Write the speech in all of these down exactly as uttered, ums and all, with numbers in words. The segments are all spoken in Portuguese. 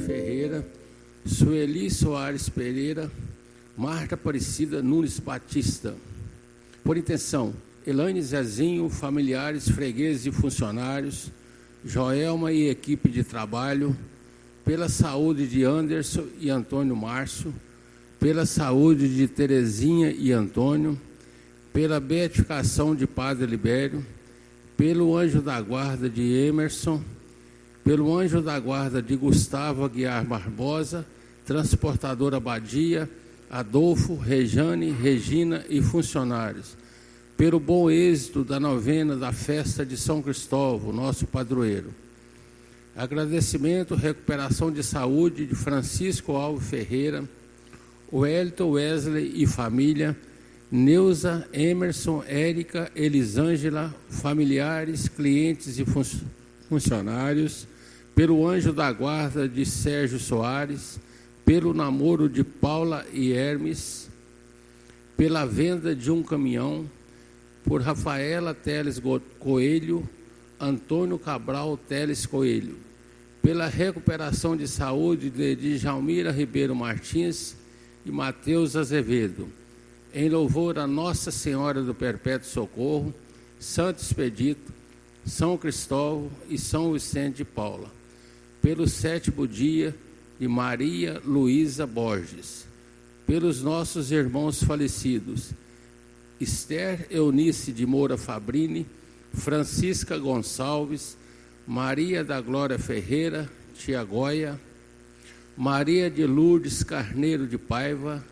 Ferreira, Sueli Soares Pereira, Marta Aparecida Nunes Batista. Por intenção, Elaine Zezinho, familiares, fregueses e funcionários, Joelma e equipe de trabalho, pela saúde de Anderson e Antônio Márcio, pela saúde de Terezinha e Antônio, pela beatificação de Padre Libério, pelo anjo da guarda de Emerson, pelo anjo da guarda de Gustavo Aguiar Barbosa, transportadora Badia, Adolfo, Rejane, Regina e funcionários, pelo bom êxito da novena da festa de São Cristóvão, nosso padroeiro. Agradecimento, recuperação de saúde de Francisco Alves Ferreira, Wellington Wesley e família, Neuza, Emerson, Érica, Elisângela, familiares, clientes e fun funcionários, pelo anjo da guarda de Sérgio Soares, pelo namoro de Paula e Hermes, pela venda de um caminhão, por Rafaela Teles Coelho, Antônio Cabral Teles Coelho, pela recuperação de saúde de Djalmira Ribeiro Martins e Mateus Azevedo, em louvor a Nossa Senhora do Perpétuo Socorro, Santo Expedito, São Cristóvão e São Vicente de Paula, pelo sétimo dia de Maria Luísa Borges, pelos nossos irmãos falecidos, Esther Eunice de Moura Fabrini, Francisca Gonçalves, Maria da Glória Ferreira, Tia Goia, Maria de Lourdes Carneiro de Paiva,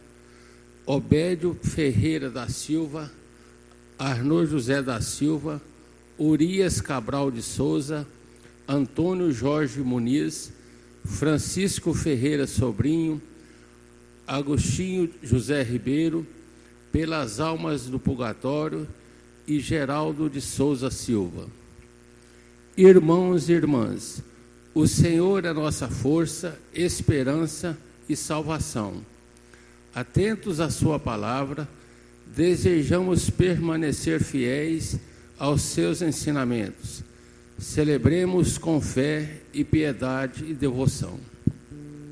Obédio Ferreira da Silva, Arnô José da Silva, Urias Cabral de Souza, Antônio Jorge Muniz, Francisco Ferreira Sobrinho, Agostinho José Ribeiro, pelas almas do purgatório, e Geraldo de Souza Silva. Irmãos e irmãs, o Senhor é nossa força, esperança e salvação. Atentos à sua palavra, desejamos permanecer fiéis aos seus ensinamentos. Celebremos com fé e piedade e devoção.